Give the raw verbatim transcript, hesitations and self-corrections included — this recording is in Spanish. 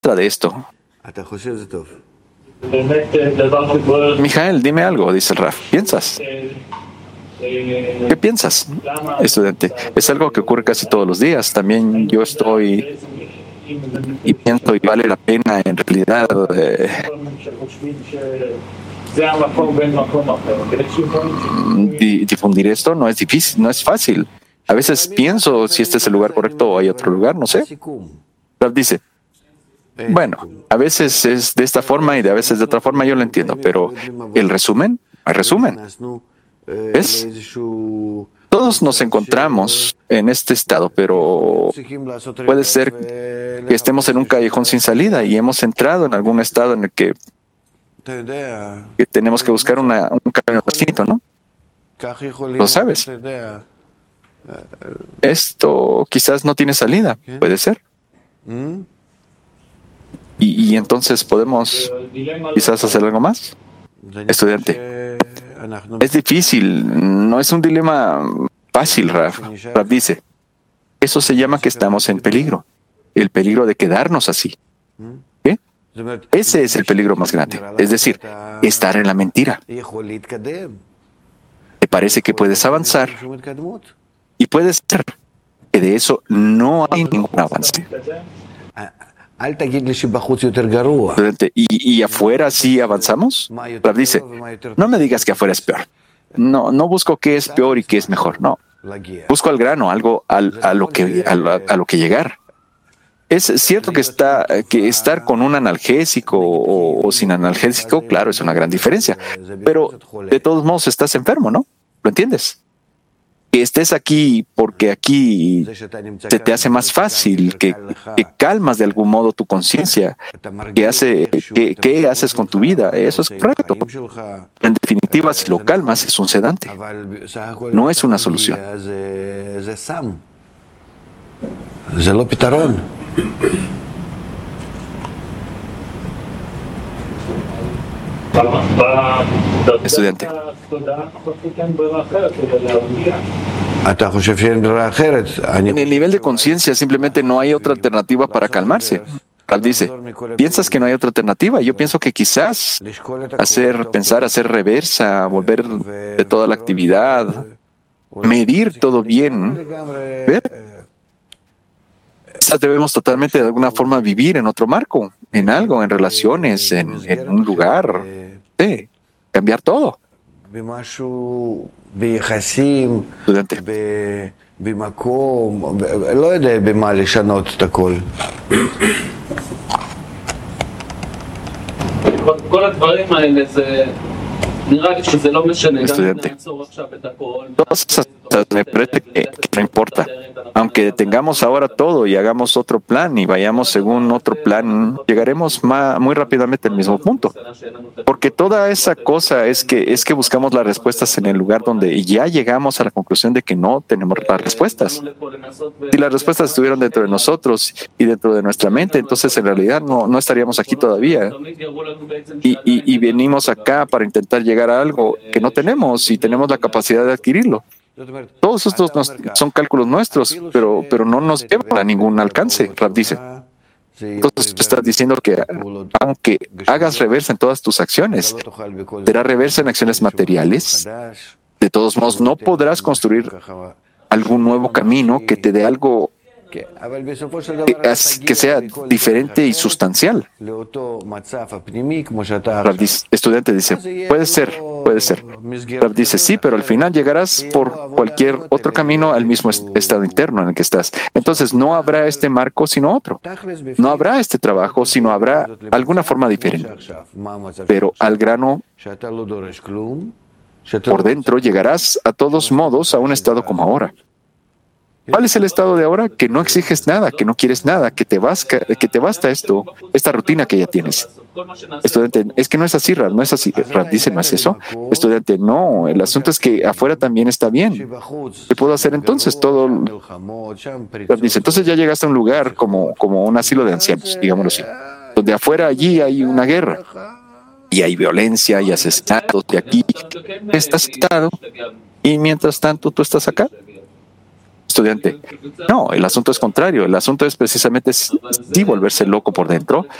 de esto. Mijael, dime algo, dice el Raf. ¿Piensas? ¿Qué piensas, estudiante? Es algo que ocurre casi todos los días. También yo estoy y pienso y vale la pena en realidad eh, di- difundir esto. No es difícil, no es fácil. A veces pienso si este es el lugar correcto o hay otro lugar, no sé. Raf dice, bueno, a veces es de esta forma y de a veces de otra forma, yo lo entiendo, pero el resumen, el resumen, es, todos nos encontramos en este estado, pero puede ser que estemos en un callejón sin salida y hemos entrado en algún estado en el que, que tenemos que buscar una, un camino distinto, ¿no? Lo sabes. Esto quizás no tiene salida, puede ser. Y, y entonces podemos quizás hacer algo más. Estudiante, es difícil, no es un dilema fácil, Raf. Raf dice, eso se llama que estamos en peligro, el peligro de quedarnos así. ¿Qué? Ese es el peligro más grande, es decir, estar en la mentira. Te parece que puedes avanzar y puede ser que de eso no hay ningún avance. Estudiante, ¿Y, y afuera sí avanzamos? Raf dice, no me digas que afuera es peor. No, no busco qué es peor y qué es mejor, no. Busco al grano, algo al- a, lo que, a, lo, a lo que llegar. Es cierto que, está, que estar con un analgésico o, o sin analgésico, claro, es una gran diferencia. Pero de todos modos estás enfermo, ¿no? ¿Lo entiendes? Que estés aquí porque aquí se te hace más fácil, que, que calmas de algún modo tu conciencia, que hace, que, ¿qué haces con tu vida? Eso es correcto. En definitiva, si lo calmas, es un sedante, no es una solución. Estudiante, en el nivel de conciencia simplemente no hay otra alternativa para calmarse. Ralph dice, ¿piensas que no hay otra alternativa? Yo pienso que quizás hacer, pensar, hacer reversa, volver de toda la actividad, medir todo bien, ver. Quizás debemos totalmente de alguna forma vivir en otro marco, en algo, en relaciones, en, en un lugar, sí, cambiar todo. Estudiante, estudiante, todas esas cosas me parece que, que no importa. Aunque detengamos ahora todo y hagamos otro plan y vayamos según otro plan, llegaremos ma- muy rápidamente al mismo punto. Porque toda esa cosa es que, es que buscamos las respuestas en el lugar donde ya llegamos a la conclusión de que no tenemos las respuestas. Si las respuestas estuvieran dentro de nosotros y dentro de nuestra mente, entonces en realidad no, no estaríamos aquí todavía. Y, y, y venimos acá para intentar llegar a algo que no tenemos y tenemos la capacidad de adquirirlo. Todos estos nos- son cálculos nuestros, pero, pero no nos llevan a ningún alcance, Raf dice. Entonces tú estás diciendo que aunque hagas reversa en todas tus acciones, será reversa en acciones materiales. De todos modos, no podrás construir algún nuevo camino que te dé algo que, as- que sea diferente y sustancial. Rav dice- estudiante dice, puede ser, puede ser. Rav dice, sí, pero al final llegarás por cualquier otro camino al mismo est- estado interno en el que estás. Entonces no habrá este marco sino otro. No habrá este trabajo sino habrá alguna forma diferente. Pero al grano, por dentro, llegarás a todos modos a un estado como ahora. ¿Cuál es el estado de ahora? Que no exiges nada, que no quieres nada, que te, vas, que te basta esto, esta rutina que ya tienes. Estudiante, es que no es así, Raf, no es así. Raf dice, ¿no es eso? Estudiante, no, el asunto es que afuera también está bien. ¿Qué puedo hacer entonces? Todo. Raf dice, entonces ya llegaste a un lugar como, como un asilo de ancianos, digámoslo así, donde afuera allí hay una guerra y hay violencia y asesinatos y aquí estás sentado y mientras tanto tú estás acá. Estudiante, no, el asunto es contrario. El asunto es precisamente sí volverse loco por dentro